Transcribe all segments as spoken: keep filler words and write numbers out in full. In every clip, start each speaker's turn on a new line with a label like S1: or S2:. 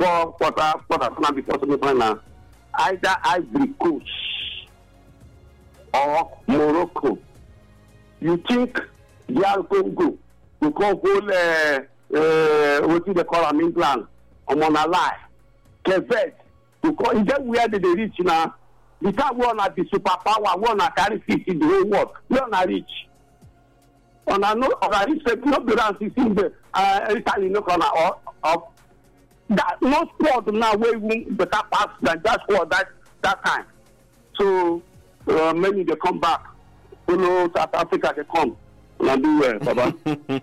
S1: before quarter quarter final before semi-final, either Ivory Coast or Morocco. You think D R Congo will come hold uh, uh, what do they call them, England or Monalai, Quebec? Because in that where they reach now, the time one at the superpower, one at carry fifty in the whole world, we are not rich. On a no, on a rich, not the round sixteen, the Italy no corner or of that no sport now where we better pass than that squad that that time. So uh, many they come back. You know, South Africa they come and do well, Baba.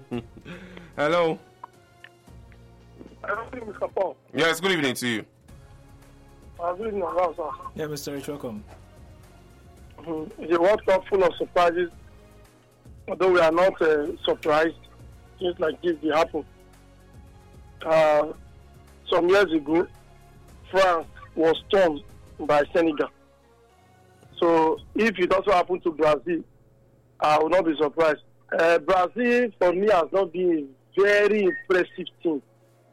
S2: Hello.
S3: Hello, Mister Paul.
S2: Yes, good evening to you.
S3: Uh, good evening, sir.
S4: Yeah, Mister Rich, welcome.
S3: Mm-hmm. It's a World Cup full of surprises. Although we are not uh, surprised, things like this will happen. Uh, some years ago, France was stormed by Senegal. So if it also happened to Brazil, I will not be surprised. Uh, Brazil, for me, has not been a very impressive team.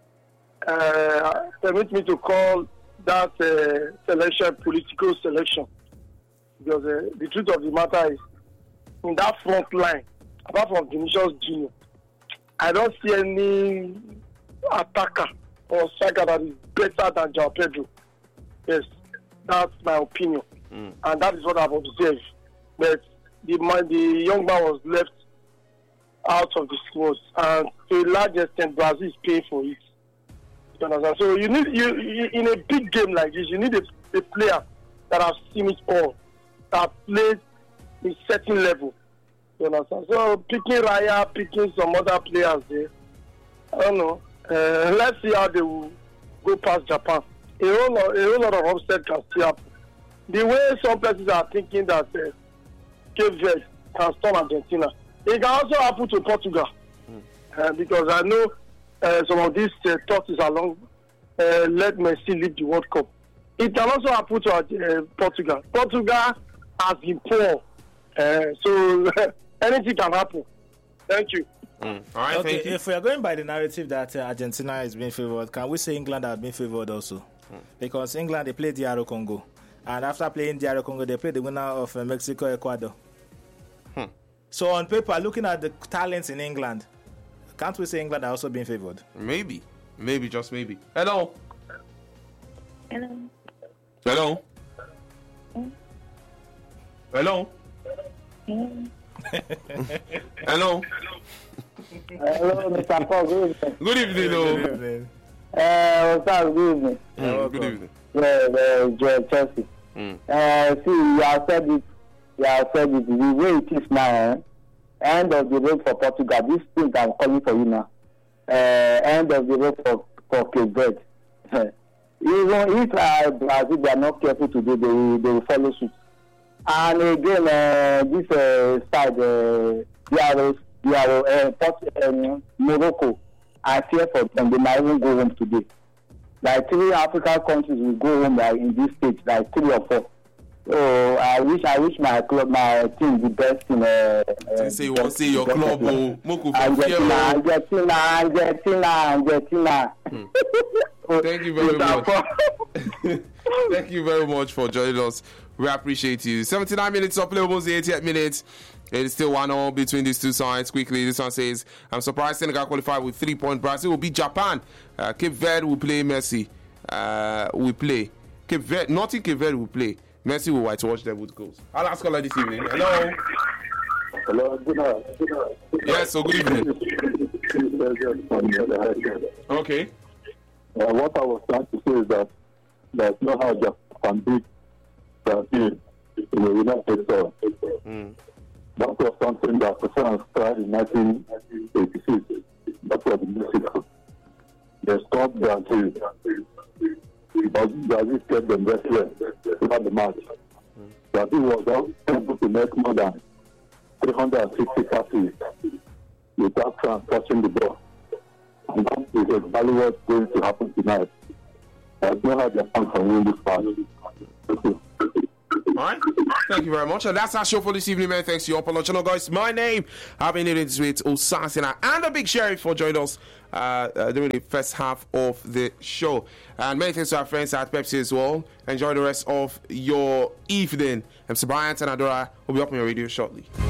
S3: Uh, permit me to call that uh, selection political selection. Because uh, the truth of the matter is, in that front line, apart from Vinicius Junior, I don't see any attacker or striker that is better than João Pedro. Yes, that's my opinion. Mm. And that is what I've observed. But the, the young man was left out of the squad. And to a large extent, Brazil is paying for it. You understand? So you need, you, you in a big game like this, you need a, a player that has seen it all, that plays a certain level. You understand? So picking Raya, picking some other players there, I don't know. Uh, let's see how they will go past Japan. A whole lot, a whole lot of upset can still happen. The way some places are thinking that uh, Cape Verde can storm Argentina, it can also happen to Portugal. Mm. Uh, because I know uh, some of these uh, thoughts is along uh, let Messi leave the World Cup. It can also happen to uh, Portugal. Portugal has been poor. Uh, so anything can happen. Thank you.
S2: Mm. All right,
S4: okay,
S2: thank you.
S4: If we are going by the narrative that uh, Argentina is being favored, can we say England has been favored also? Mm. Because England, they played D R Congo. And after playing D R Congo, they played the winner of uh, Mexico, Ecuador. Hmm. So on paper, looking at the talents in England, can't we say England are also being favored?
S2: Maybe. Maybe, just maybe. Hello.
S5: Hello.
S2: Hello.
S5: Mm.
S2: Hello.
S5: Mm.
S2: Hello.
S6: Hello, Mister Paul. Good evening.
S2: Good evening.
S4: Good evening.
S6: Uh, what's up? Good evening.
S2: Mm, good evening.
S6: Yeah, uh, Joe Chelsea.
S2: Mm.
S6: Uh, see, you have said it. You have said it. The way it is now, eh? End of the road for Portugal. This thing I'm calling for you now. Uh, end of the road for for Cape Verde. Even if uh, Brazil they are not careful today, they will, they will follow suit. And again, uh, this uh, side, uh, D R O, D R O, uh, Port, um, Morocco, I fear for them. They might even go home today. Like three African countries will go home like in this stage, like three or four. So I wish I wish my club, my team the best in uh, uh
S2: say you want to say your club oh Moko
S6: Argentina, Argentina, Argentina, Argentina.
S2: Hmm. Thank you very much. Thank you very much for joining us. We appreciate you. seventy-nine minutes of play, almost eighty-eight minutes. It is still one all between these two sides. Quickly, this one says, I'm surprised Senegal qualified with three points. Brazil will beat Japan. Uh, Cape Verde will play Messi. Uh, we play. Cape Verde, not in Cape Verde will play. Messi will whitewash them with goals. I'll ask caller this evening. Hello.
S1: Hello, good night.
S2: Yes, so good evening. Okay.
S1: Uh, what I was trying to say is that there's no how Japan beat Brazil in the United States.
S2: Mm.
S1: That was something that the France tried in nineteen eighty-six. That was Mexico. They stopped Brazil. But Brazil kept them restless throughout the match. Mm. Brazil was able to make more than three hundred sixty passes without France touching the ball. And that is exactly what's going to happen tonight. There's no how Japan can win this match. Thank you.
S2: All right. Thank you very much. And that's our show for this evening, man. Thanks to you all for watching. Guys, my name, I've been in this with Osasina and the Big Sheriff for joining us uh, uh, during the first half of the show. And many thanks to our friends at Pepsi as well. Enjoy the rest of your evening. I'm Sir Bryant and Adora will be up on your radio shortly.